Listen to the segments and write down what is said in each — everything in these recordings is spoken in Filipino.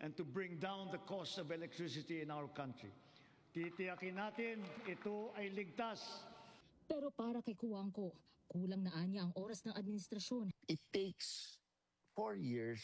and to bring down the cost of electricity in our country. Titiyakin natin ito ay ligtas. Pero para kay Cuangco, kulang na anya ang oras ng administrasyon. It takes 4 years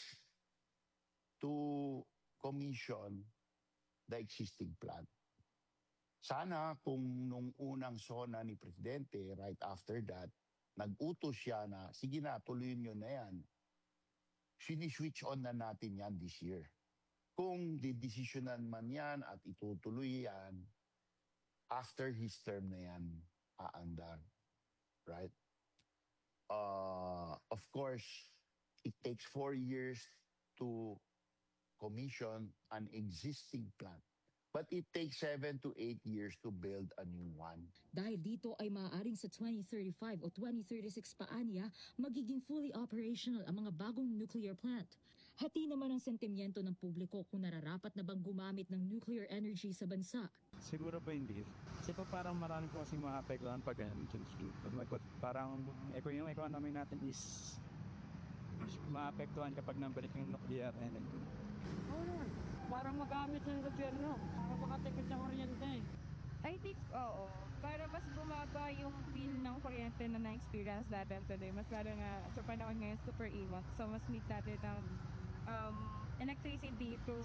to commission the existing plant. Sana kung nung unang sona ni Presidente, right after that, nag-utos siya na, sige na, tuloyin nyo na yan. Switch on na natin yan this year. Kung didesisyonan man yan at itutuloy yan, after his term na yan, aandar. Right? Of course, it takes 4 years to commission an existing plant. But it takes 7 to 8 years to build a new one. Dahil dito ay maaaring sa 2035 o 2036 pa anya, magiging fully operational ang mga bagong nuclear plant. Hati naman ang sentimiento ng publiko kung nararapat na bang gumamit ng nuclear energy sa bansa. Siguro pa hindi. Kasi pa parang marami po kasi maapektuhan pag parang yung economy natin is maapektuhan kapag nabalik yung nuclear energy. Parang magamit ng gobyerno para makatipid sa kuryente. I think, oo. Para mas bumaba yung bill ng kuryente na na-experience natin today. Mas parang sa panahon ngayon super ingat. So mas meet natin ng electricity to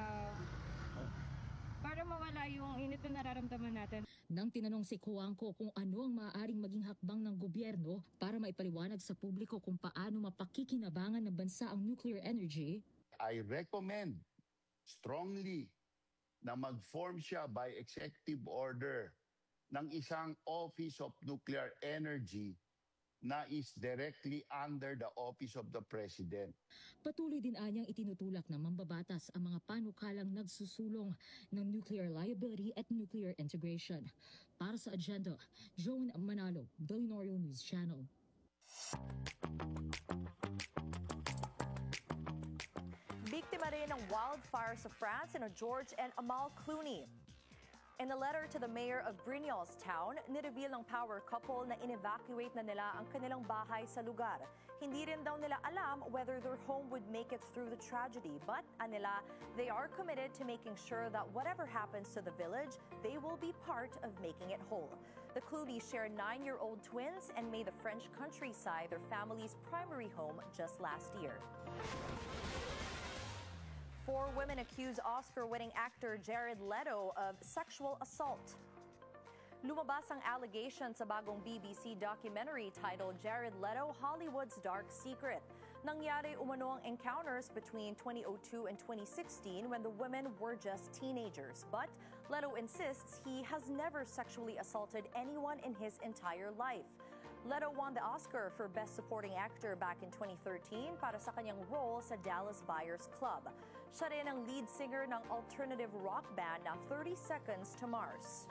para mawala yung init na nararamdaman natin. Nang tinanong si Cuangco kung ano ang maaaring maging hakbang ng gobyerno para maipaliwanag sa publiko kung paano mapakikinabangan ng bansa ang nuclear energy, I recommend strongly na mag-form siya by executive order ng isang Office of Nuclear Energy na is directly under the Office of the President. patuloy din anyang itinutulak ng mambabatas ang mga panukalang nagsusulong ng nuclear liability at nuclear integration. Para sa Agenda, Joan Manalo, Billionaire News Channel. Biktima rin ng wildfire sa France sina George and Amal Clooney. In a letter to the mayor of Brignoles-town, nireveal ng power couple na in-evacuate na nila ang kanilang bahay sa lugar. Hindi rin daw nila alam whether their home would make it through the tragedy, but anila, they are committed to making sure that whatever happens to the village, they will be part of making it whole. The Clooney share 9-year-old twins and made the French countryside their family's primary home just last year. 4 women accuse Oscar-winning actor Jared Leto of sexual assault. Lumabas ang allegation sa bagong BBC documentary titled Jared Leto, Hollywood's Dark Secret. Nangyari umano ang encounters between 2002 and 2016 when the women were just teenagers. But Leto insists he has never sexually assaulted anyone in his entire life. Leto won the Oscar for Best Supporting Actor back in 2013 para sa kanyang role sa Dallas Buyers Club. Siya rin ang lead singer ng alternative rock band na 30 Seconds to Mars.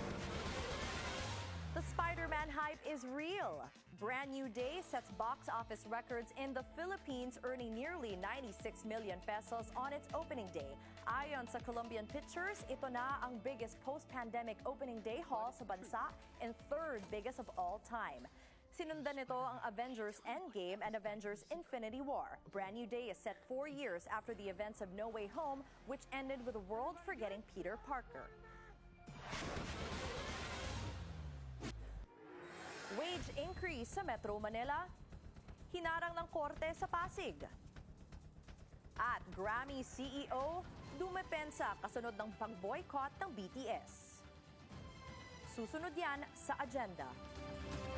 The Spider-Man hype is real. Brand New Day sets box office records in the Philippines, earning nearly 96 million pesos on its opening day. Ayon sa Colombian Pictures, ito na ang biggest post-pandemic opening day haul sa bansa and third biggest of all time. Sinundan nito ang Avengers Endgame and Avengers Infinity War. Brand New Day is set 4 years after the events of No Way Home, which ended with the world forgetting Peter Parker. Wage increase sa Metro Manila, hinarang ng korte sa Pasig. At Grammy CEO, dumepensa kasunod ng pag-boycott ng BTS. Susunod yan sa Agenda.